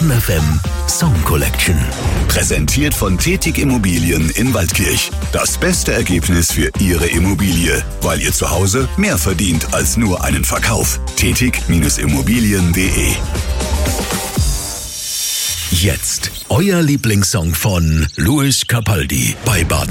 Bonn FM Song Collection. Präsentiert von Tetig Immobilien in Waldkirch. Das beste Ergebnis für Ihre Immobilie, weil ihr zu Hause mehr verdient als nur einen Verkauf. Tetig-Immobilien.de. Jetzt euer Lieblingssong von Louis Capaldi bei Baden.